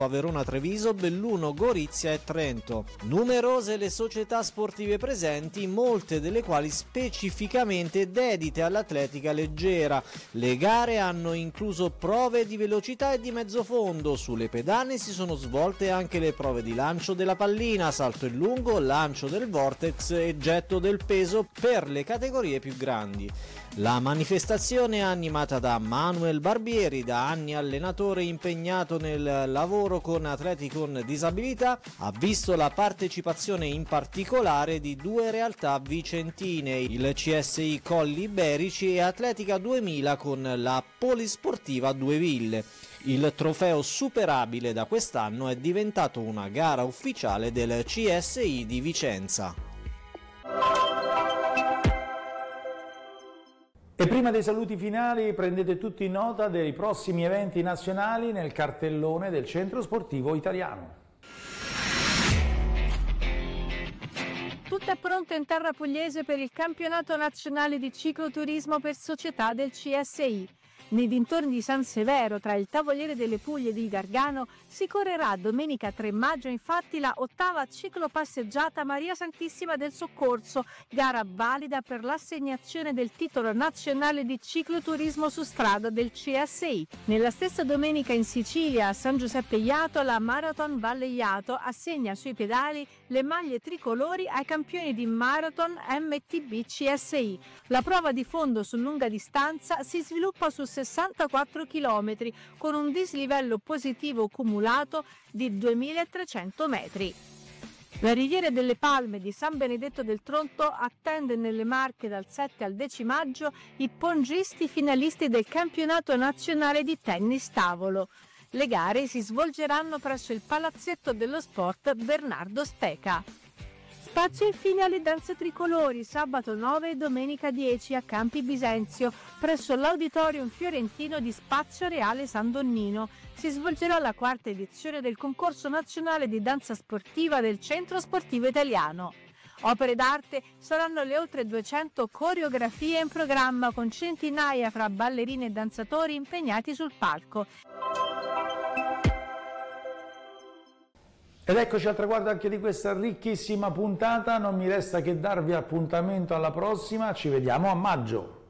Verona Treviso, Belluno, Gorizia e Trento. Numerose le società sportive presenti, molte delle quali specificamente dedite all'atletica leggera. Le gare hanno incluso prove di velocità e di mezzo fondo. Sulle pedane si sono svolte anche le prove di lancio della pallina, salto in lungo, lancio del vortex e getto del peso per le categorie più grandi. La manifestazione è animata da Manuel Barbieri, da anni allenatore impegnato nel lavoro con atleti con disabilità, ha visto la partecipazione in particolare di due realtà vicentine, il CSI Colli Iberici e Atletica 2000 con la Polisportiva Due Ville. Il trofeo superabile da quest'anno è diventato una gara ufficiale del CSI di Vicenza. E prima dei saluti finali prendete tutti nota dei prossimi eventi nazionali nel cartellone del Centro Sportivo Italiano. Tutto è pronto in terra pugliese per il campionato nazionale di cicloturismo per società del CSI. Nei dintorni di San Severo, tra il Tavoliere delle Puglie di Gargano, si correrà domenica 3 maggio infatti la 8ª ciclopasseggiata Maria Santissima del Soccorso, gara valida per l'assegnazione del titolo nazionale di cicloturismo su strada del CSI. Nella stessa domenica in Sicilia, a San Giuseppe Iato, la Marathon Valle Iato assegna sui pedali le maglie tricolori ai campioni di Marathon MTB CSI. La prova di fondo su lunga distanza si sviluppa su 64 km con un dislivello positivo cumulato di 2300 metri. La Riviera delle Palme di San Benedetto del Tronto attende nelle Marche dal 7 al 10 maggio i pongisti finalisti del campionato nazionale di tennis tavolo. Le gare si svolgeranno presso il Palazzetto dello Sport Bernardo Speca. Spazio infine alle danze tricolori, sabato 9 e domenica 10 a Campi Bisenzio, presso l'Auditorium Fiorentino di Spazio Reale San Donnino. Si svolgerà la 4ª edizione del concorso nazionale di danza sportiva del Centro Sportivo Italiano. Opere d'arte saranno le oltre 200 coreografie in programma, con centinaia fra ballerini e danzatori impegnati sul palco. Ed eccoci al traguardo anche di questa ricchissima puntata, non mi resta che darvi appuntamento alla prossima, ci vediamo a maggio.